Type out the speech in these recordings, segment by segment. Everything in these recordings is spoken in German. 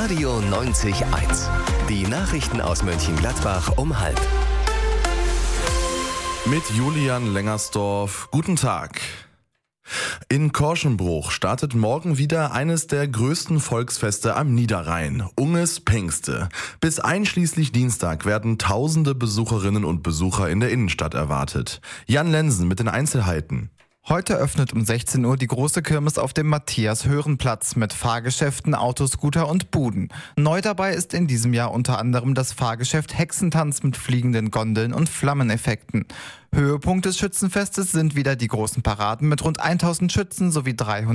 Radio 90.1. Die Nachrichten aus Mönchengladbach um 12:30. Mit Julian Lengersdorf. Guten Tag. In Korschenbruch startet morgen wieder eines der größten Volksfeste am Niederrhein, Unges Pengste. Bis einschließlich Dienstag werden tausende Besucherinnen und Besucher in der Innenstadt erwartet. Jan Lensen mit den Einzelheiten. Heute öffnet um 16 Uhr die große Kirmes auf dem Matthias-Hören-Platz mit Fahrgeschäften, Autoscooter und Buden. Neu dabei ist in diesem Jahr unter anderem das Fahrgeschäft Hexentanz mit fliegenden Gondeln und Flammeneffekten. Höhepunkt des Schützenfestes sind wieder die großen Paraden mit rund 1000 Schützen sowie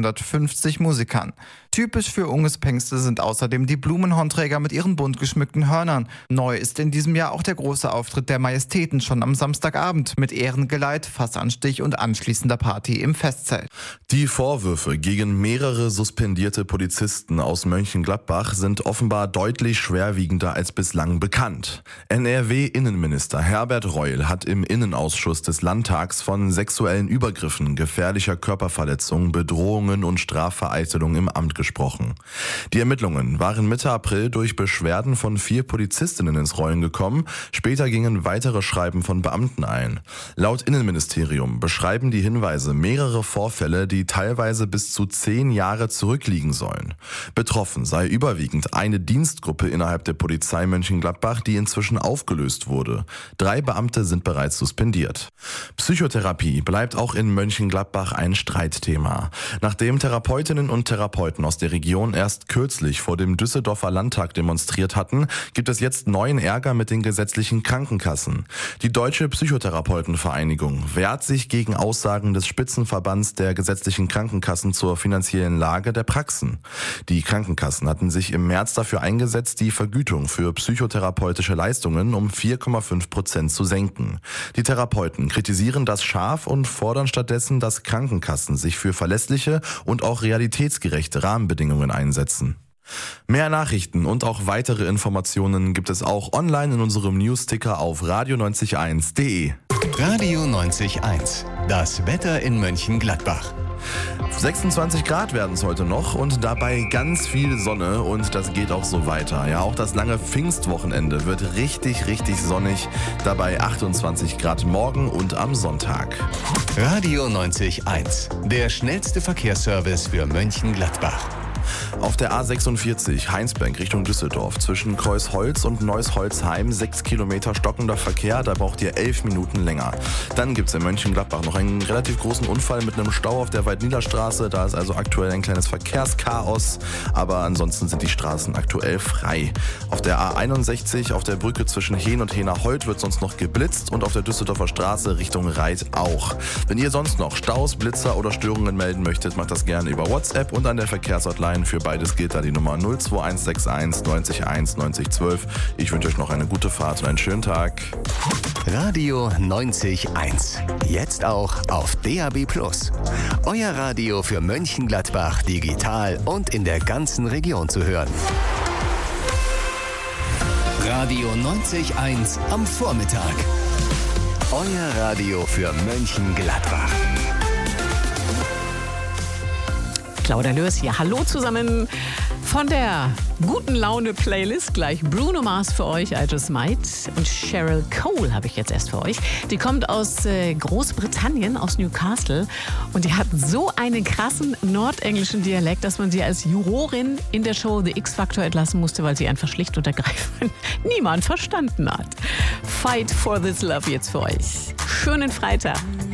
350 Musikern. Typisch für Unges Pengste sind außerdem die Blumenhornträger mit ihren bunt geschmückten Hörnern. Neu ist in diesem Jahr auch der große Auftritt der Majestäten schon am Samstagabend mit Ehrengeleit, Fassanstich und anschließender Party im Festzelt. Die Vorwürfe gegen mehrere suspendierte Polizisten aus Mönchengladbach sind offenbar deutlich schwerwiegender als bislang bekannt. NRW-Innenminister Herbert Reul hat im Innenausschuss des Landtags von sexuellen Übergriffen, gefährlicher Körperverletzung, Bedrohungen und Strafvereitelung im Amt gesprochen. Die Ermittlungen waren Mitte April durch Beschwerden von 4 Polizistinnen ins Rollen gekommen. Später gingen weitere Schreiben von Beamten ein. Laut Innenministerium beschreiben die Hinweise mehrere Vorfälle, die teilweise bis zu 10 Jahre zurückliegen sollen. Betroffen sei überwiegend eine Dienstgruppe innerhalb der Polizei Mönchengladbach, die inzwischen aufgelöst wurde. 3 Beamte sind bereits suspendiert. Psychotherapie bleibt auch in Mönchengladbach ein Streitthema. Nachdem Therapeutinnen und Therapeuten aus der Region erst kürzlich vor dem Düsseldorfer Landtag demonstriert hatten, gibt es jetzt neuen Ärger mit den gesetzlichen Krankenkassen. Die Deutsche Psychotherapeutenvereinigung wehrt sich gegen Aussagen des Spitzenverbands der gesetzlichen Krankenkassen zur finanziellen Lage der Praxen. Die Krankenkassen hatten sich im März dafür eingesetzt, die Vergütung für psychotherapeutische Leistungen um 4,5% zu senken. Die Therapeuten kritisieren das scharf und fordern stattdessen, dass Krankenkassen sich für verlässliche und auch realitätsgerechte Rahmenbedingungen einsetzen. Mehr Nachrichten und auch weitere Informationen gibt es auch online in unserem Newsticker auf radio901.de. Radio 90.1. Das Wetter in Mönchengladbach. 26 Grad werden es heute noch und dabei ganz viel Sonne und das geht auch so weiter. Ja, auch das lange Pfingstwochenende wird richtig sonnig. Dabei 28 Grad morgen und am Sonntag. Radio 90.1. Der schnellste Verkehrsservice für Mönchengladbach. Auf der A46 Heinsberg Richtung Düsseldorf zwischen Kreuzholz und Neuss-Holzheim 6 Kilometer stockender Verkehr, da braucht ihr 11 Minuten länger. Dann gibt es in Mönchengladbach noch einen relativ großen Unfall mit einem Stau auf der Waldniederstraße, da ist also aktuell ein kleines Verkehrschaos, aber ansonsten sind die Straßen aktuell frei. Auf der A61 auf der Brücke zwischen Hehn und Hehnerholt wird sonst noch geblitzt und auf der Düsseldorfer Straße Richtung Reit auch. Wenn ihr sonst noch Staus, Blitzer oder Störungen melden möchtet, macht das gerne über WhatsApp und an der Verkehrshotline. Für beides gilt da die Nummer 02161 901 9012. Ich wünsche euch noch eine gute Fahrt und einen schönen Tag. Radio 90.1. Jetzt auch auf DAB+. Euer Radio für Mönchengladbach digital und in der ganzen Region zu hören. Radio 90.1 am Vormittag. Euer Radio für Mönchengladbach. Claudia Lörs hier. Hallo zusammen von der guten Laune-Playlist. Gleich Bruno Mars für euch, I Just Might. Und Cheryl Cole habe ich jetzt erst für euch. Die kommt aus Großbritannien, aus Newcastle. Und die hat so einen krassen nordenglischen Dialekt, dass man sie als Jurorin in der Show The X-Factor entlassen musste, weil sie einfach schlicht und ergreifend niemand verstanden hat. Fight for this love jetzt für euch. Schönen Freitag.